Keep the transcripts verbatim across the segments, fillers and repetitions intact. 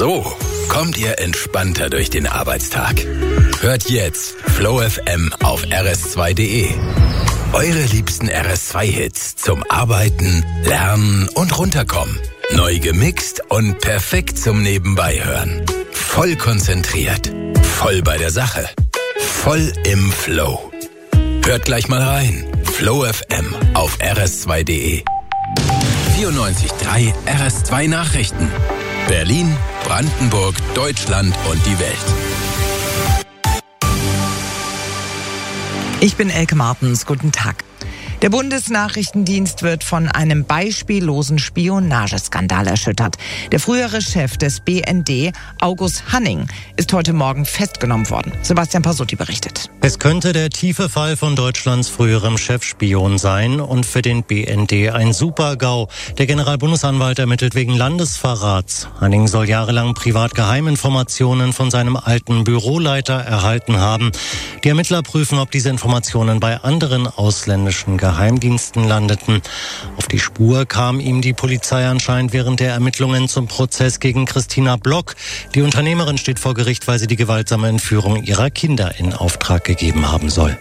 So kommt ihr entspannter durch den Arbeitstag. Hört jetzt Flow F M auf R S zwei Punkt D E. Eure liebsten R S zwei Hits zum Arbeiten, Lernen und Runterkommen. Neu gemixt und perfekt zum Nebenbeihören. Voll konzentriert, voll bei der Sache, voll im Flow. Hört gleich mal rein. Flow F M auf R S zwei Punkt D E. vierundneunzig Komma drei R S zwei Nachrichten. Berlin, Brandenburg, Deutschland und die Welt. Ich bin Elke Martens. Guten Tag. Der Bundesnachrichtendienst wird von einem beispiellosen Spionageskandal erschüttert. Der frühere Chef des B N D, August Hanning, ist heute Morgen festgenommen worden. Sebastian Pasutti berichtet. Es könnte der tiefe Fall von Deutschlands früherem Chefspion sein und für den B N D ein Super-GAU. Der Generalbundesanwalt ermittelt wegen Landesverrats. Hanning soll jahrelang privat Geheiminformationen von seinem alten Büroleiter erhalten haben. Die Ermittler prüfen, ob diese Informationen bei anderen ausländischen Geheimdiensten landeten. Auf die Spur kam ihm die Polizei anscheinend während der Ermittlungen zum Prozess gegen Christina Block. Die Unternehmerin steht vor Gericht, weil sie die gewaltsame Entführung ihrer Kinder in Auftrag gegeben haben soll.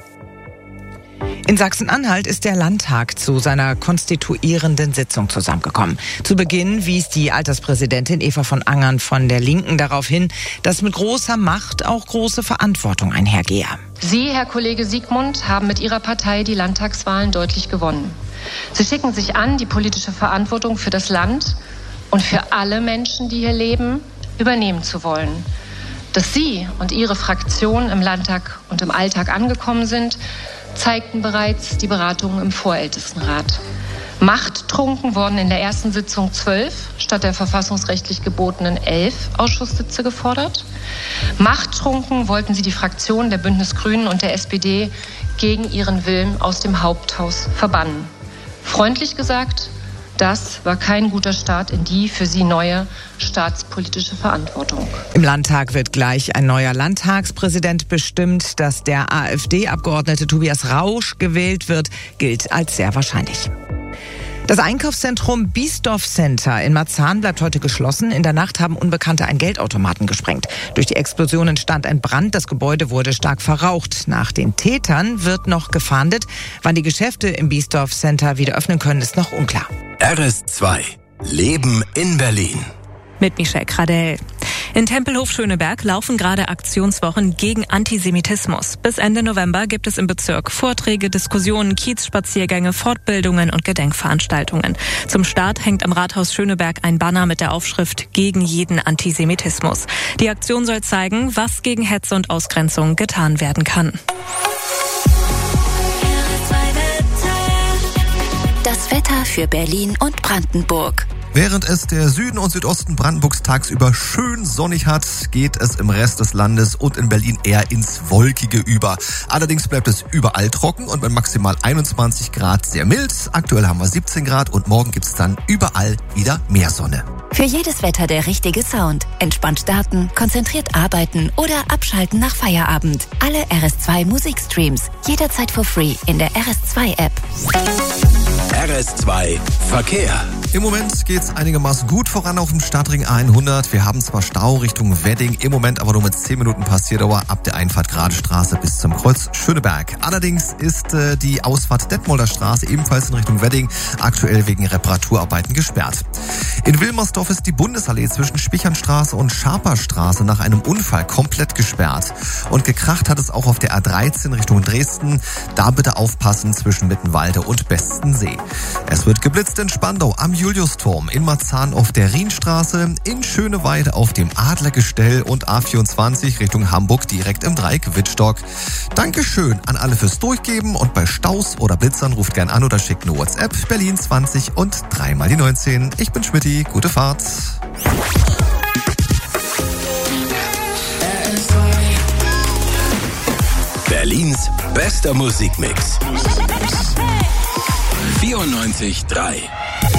In Sachsen-Anhalt ist der Landtag zu seiner konstituierenden Sitzung zusammengekommen. Zu Beginn wies die Alterspräsidentin Eva von Angern von der Linken darauf hin, dass mit großer Macht auch große Verantwortung einhergehe. Sie, Herr Kollege Siegmund, haben mit Ihrer Partei die Landtagswahlen deutlich gewonnen. Sie schicken sich an, die politische Verantwortung für das Land und für alle Menschen, die hier leben, übernehmen zu wollen. Dass Sie und Ihre Fraktion im Landtag und im Alltag angekommen sind, zeigten bereits die Beratungen im Vorältestenrat. Machttrunken wurden in der ersten Sitzung zwölf statt der verfassungsrechtlich gebotenen elf Ausschusssitze gefordert. Machttrunken wollten sie die Fraktionen der Bündnis-Grünen und der S P D gegen ihren Willen aus dem Haupthaus verbannen. Freundlich gesagt, das war kein guter Start in die für sie neue staatspolitische Verantwortung. Im Landtag wird gleich ein neuer Landtagspräsident bestimmt. Dass der AfD-Abgeordnete Tobias Rausch gewählt wird, gilt als sehr wahrscheinlich. Das Einkaufszentrum Biesdorf Center in Marzahn bleibt heute geschlossen. In der Nacht haben Unbekannte einen Geldautomaten gesprengt. Durch die Explosion entstand ein Brand. Das Gebäude wurde stark verraucht. Nach den Tätern wird noch gefahndet. Wann die Geschäfte im Biesdorf Center wieder öffnen können, ist noch unklar. R S zwei. Leben in Berlin. Mit Michelle Kradell. In Tempelhof-Schöneberg laufen gerade Aktionswochen gegen Antisemitismus. Bis Ende November gibt es im Bezirk Vorträge, Diskussionen, Kiezspaziergänge, Fortbildungen und Gedenkveranstaltungen. Zum Start hängt am Rathaus Schöneberg ein Banner mit der Aufschrift "Gegen jeden Antisemitismus". Die Aktion soll zeigen, was gegen Hetze und Ausgrenzung getan werden kann. Das Wetter für Berlin und Brandenburg. Während es der Süden und Südosten Brandenburgs tagsüber schön sonnig hat, geht es im Rest des Landes und in Berlin eher ins Wolkige über. Allerdings bleibt es überall trocken und mit maximal einundzwanzig Grad sehr mild. Aktuell haben wir siebzehn Grad und morgen gibt's dann überall wieder mehr Sonne. Für jedes Wetter der richtige Sound. Entspannt starten, konzentriert arbeiten oder abschalten nach Feierabend. Alle R S zwei Musikstreams jederzeit for free in der R S zwei App. R S zwei Verkehr. Im Moment geht's einigermaßen gut voran auf dem Stadtring hundert. Wir haben zwar Stau Richtung Wedding, im Moment aber nur mit zehn Minuten Passierdauer ab der Einfahrt Gradestraße bis zum Kreuz Schöneberg. Allerdings ist äh, die Ausfahrt Detmolder Straße ebenfalls in Richtung Wedding aktuell wegen Reparaturarbeiten gesperrt. In Wilmersdorf ist die Bundesallee zwischen Spichernstraße und Schaperstraße nach einem Unfall komplett gesperrt. Und gekracht hat es auch auf der A dreizehn Richtung Dresden. Da bitte aufpassen zwischen Mittenwalde und Bestensee. Es wird geblitzt in Spandau am Juliusturm, in Marzahn auf der Rienstraße, in Schöneweide auf dem Adlergestell und A vierundzwanzig Richtung Hamburg direkt im Dreieck Wittstock. Dankeschön an alle fürs Durchgeben und bei Staus oder Blitzern ruft gern an oder schickt eine WhatsApp Berlin zwanzig und dreimal die neunzehn. Ich bin Schmitty, gute Fahrt. Berlins bester Musikmix. vierundneunzig Komma drei